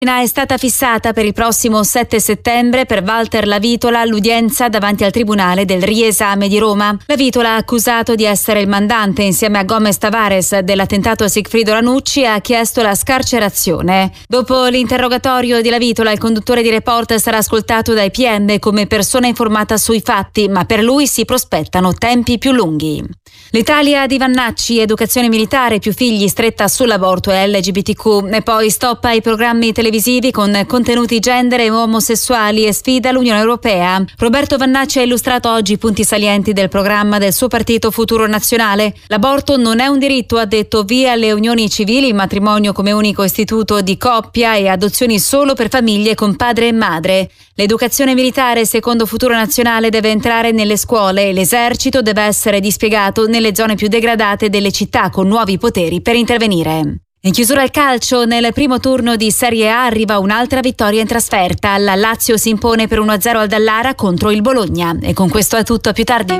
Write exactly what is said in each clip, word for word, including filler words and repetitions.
È stata fissata per il prossimo sette settembre per Walter Lavitola l'udienza davanti al Tribunale del Riesame di Roma. Lavitola, accusato di essere il mandante insieme a Gomez Tavares dell'attentato a Sigfrido Ranucci, ha chiesto la scarcerazione. Dopo l'interrogatorio di Lavitola, il conduttore di Report sarà ascoltato dai P M come persona informata sui fatti, ma per lui si prospettano tempi più lunghi. L'Italia di Vannacci, educazione militare, più figli, stretta sull'aborto e L G B T Q, e poi stop ai programmi televisivi con contenuti gender e omosessuali e sfida l'Unione Europea. Roberto Vannacci ha illustrato oggi i punti salienti del programma del suo partito Futuro Nazionale. L'aborto non è un diritto, ha detto, via le unioni civili, il matrimonio come unico istituto di coppia e adozioni solo per famiglie con padre e madre. L'educazione militare, secondo Futuro Nazionale, deve entrare nelle scuole e l'esercito deve essere dispiegato nelle zone più degradate delle città con nuovi poteri per intervenire. In chiusura al calcio, nel primo turno di Serie A arriva un'altra vittoria in trasferta. La Lazio si impone per uno a zero al Dallara contro il Bologna. E con questo è tutto, a più tardi.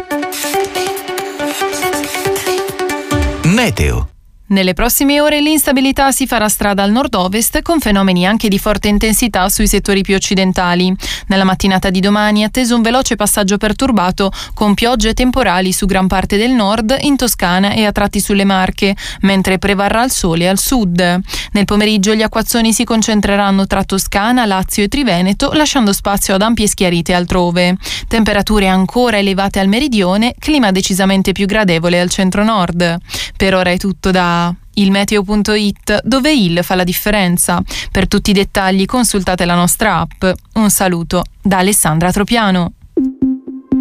Meteo. Nelle prossime ore l'instabilità si farà strada al nord-ovest con fenomeni anche di forte intensità sui settori più occidentali. Nella mattinata di domani è atteso un veloce passaggio perturbato con piogge temporali su gran parte del nord, in Toscana e a tratti sulle Marche, mentre prevarrà il sole al sud. Nel pomeriggio gli acquazzoni si concentreranno tra Toscana, Lazio e Triveneto, lasciando spazio ad ampie schiarite altrove. Temperature ancora elevate al meridione, clima decisamente più gradevole al centro-nord. Per ora è tutto da il meteo punto it, dove il fa la differenza. Per tutti i dettagli consultate la nostra app. Un saluto da Alessandra Tropiano.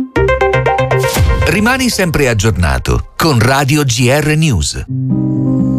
Rimani sempre aggiornato con Radio G R News.